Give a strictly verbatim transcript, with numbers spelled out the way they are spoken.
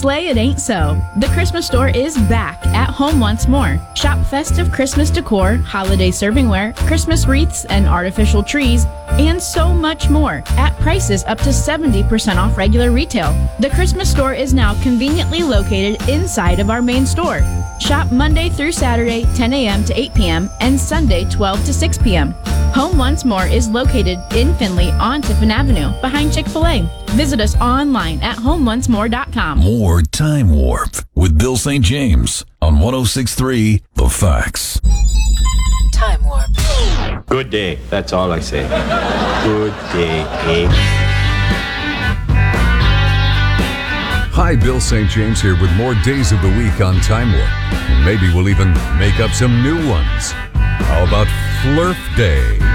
Slay It Ain't So. The Christmas store is back at home once more. Shop festive Christmas decor, holiday servingware, Christmas wreaths and artificial trees, and so much more at prices up to seventy percent off regular retail. The Christmas store is now conveniently located inside of our main store. Shop Monday through Saturday, ten a.m. to eight p.m. and Sunday, twelve to six p.m. Home Once More is located in Findlay on Tiffin Avenue behind Chick-fil-A. Visit us online at home once more dot com. More Time Warp with Bill Saint James on one oh six point three The Facts. Time Warp. Good day. That's all I say. Good day, eh? Hi, Bill Saint James here with more days of the week on Time Warp. Maybe we'll even make up some new ones. How about Flurf Day?